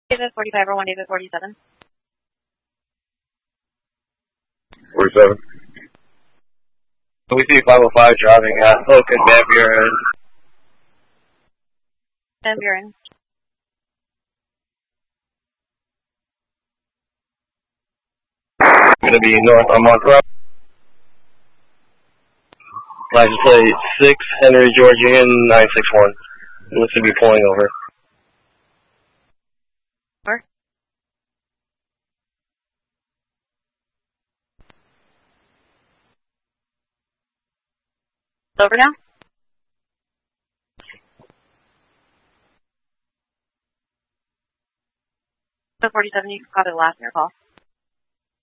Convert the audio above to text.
David 45 or 1 David 47. 47. We see 505 driving at Oak and Van Buren. Van Buren. Going to be north on Monk Road. License plate 6, Henry, Georgia, 961. Looks to be pulling over. Over. Over now? 47, you caught the last in your call.